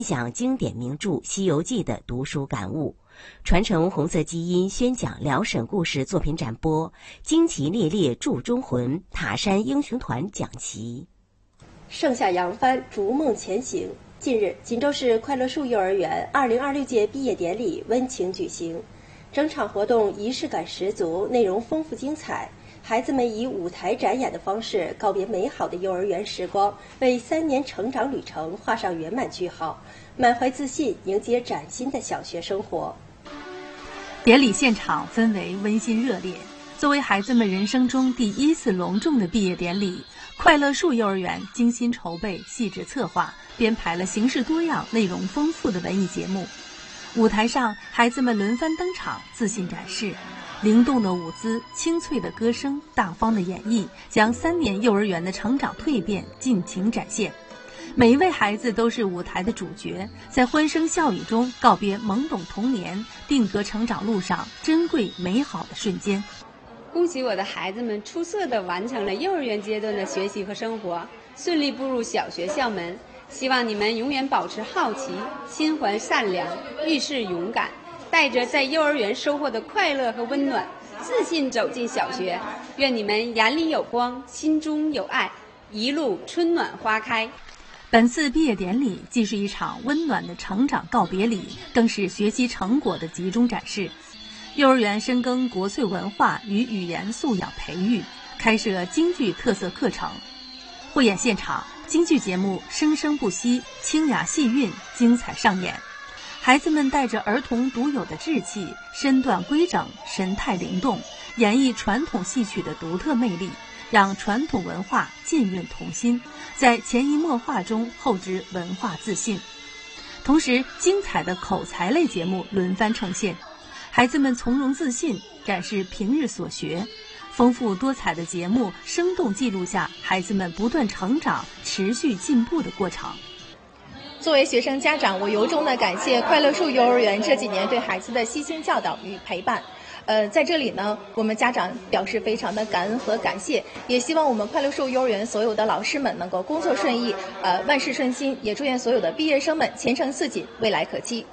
享经典名著《西游记》的读书感悟，传承红色基因，宣讲辽沈故事作品展播，旌旗猎猎铸忠魂，塔山英雄团讲旗。 盛夏扬帆，逐梦前行。近日，锦州市快乐树幼儿园2026届毕业典礼温情举行，整场活动仪式感十足，内容丰富精彩。孩子们以舞台展演的方式告别美好的幼儿园时光，为3年成长旅程画上圆满句号，满怀自信迎接崭新的小学生活。 典礼现场氛围温馨热烈。作为孩子们人生中第一次隆重的毕业典礼，快乐树幼儿园精心筹备、细致策划，编排了形式多样、内容丰富的文艺节目。舞台上，孩子们轮番登场，自信展示。灵动的舞姿、清脆的歌声、大方的演绎，将3年幼儿园的成长蜕变尽情展现。每一位孩子都是舞台的主角，在欢声笑语中告别懵懂童年，定格成长路上珍贵美好的瞬间。 恭喜我的孩子们出色地完成了幼儿园阶段的学习和生活，顺利步入小学校门。希望你们永远保持好奇，心怀善良，遇事勇敢，带着在幼儿园收获的快乐和温暖，自信走进小学。愿你们眼里有光，心中有爱，一路春暖花开。 本次毕业典礼既是一场温暖的成长告别礼，更是学习成果的集中展示。幼儿园深耕国粹文化与语言素养培育，开设京剧特色课程。汇演现场，京剧节目生生不息，清雅细韵，精彩上演。孩子们带着儿童独有的志气，身段规整，神态灵动，演绎传统戏曲的独特魅力，让传统文化浸润童心，在潜移默化中厚植文化自信。同时，精彩的口才类节目轮番呈现，孩子们从容自信，展示平日所学。丰富多彩的节目生动记录下孩子们不断成长、持续进步的过程。 作为学生家长，我由衷的感谢快乐树幼儿园这几年对孩子的悉心教导与陪伴。在这里呢，我们家长表示非常的感恩和感谢，也希望我们快乐树幼儿园所有的老师们能够工作顺意，万事顺心，也祝愿所有的毕业生们前程似锦，未来可期。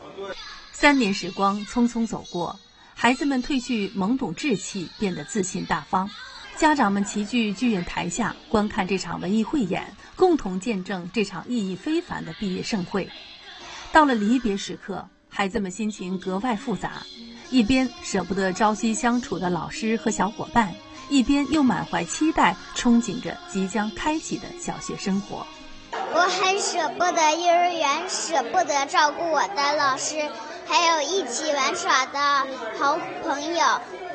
3年时光匆匆走过，孩子们褪去懵懂稚气，变得自信大方。家长们齐聚剧院台下，观看这场文艺汇演，共同见证这场意义非凡的毕业盛会。到了离别时刻，孩子们心情格外复杂，一边舍不得朝夕相处的老师和小伙伴，一边又满怀期待，憧憬着即将开启的小学生活。 我很舍不得幼儿园，舍不得照顾我的老师，还有一起玩耍的好朋友。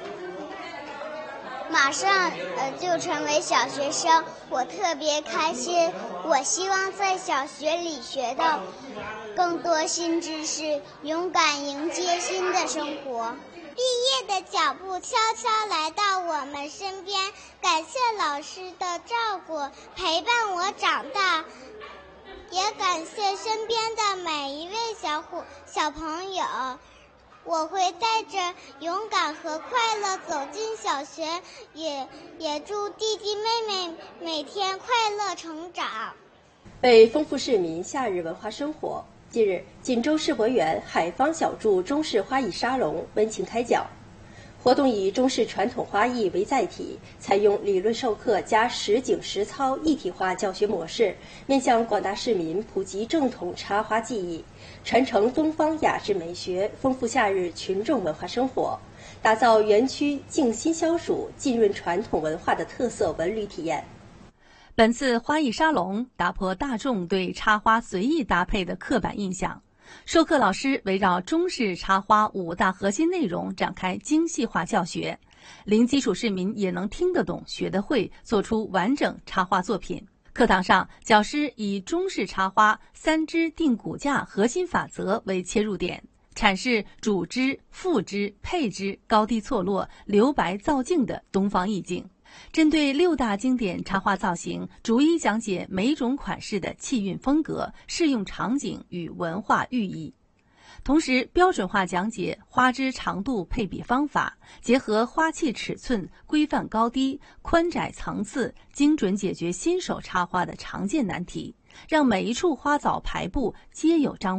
马上就成为小学生，我特别开心。我希望在小学里学到更多新知识，勇敢迎接新的生活。毕业的脚步悄悄来到我们身边，感谢老师的照顾，陪伴我长大，也感谢身边的每一位小朋友。我会带着勇敢和快乐走进小学，也祝弟弟妹妹每天快乐成长。 为丰富市民夏日文化生活，近日，锦州世博园海坊小筑中式花艺沙龙温情开讲。活动以中式传统花艺为载体，采用理论授课加实景实操一体化教学模式，面向广大市民普及正统插花技艺，传承东方雅致美学，丰富夏日群众文化生活，打造园区静心消暑、浸润传统文化的特色文旅体验。 本次花艺沙龙打破大众对插花随意搭配的刻板印象。授课老师围绕中式插花5大核心内容展开精细化教学，零基础市民也能听得懂、学得会，做出完整插花作品。课堂上，讲师以中式插花3支定骨架核心法则为切入点，阐释主枝、副枝、配枝高低错落、留白造境的东方意境。针对6大经典插花造型，逐一讲解每种款式的气韵风格、适用场景与文化寓意。同时，标准化讲解花枝长度配比方法，结合花器尺寸、规范高低、宽窄层次，精准解决新手插花的常见难题，让每一处花藻排布皆有章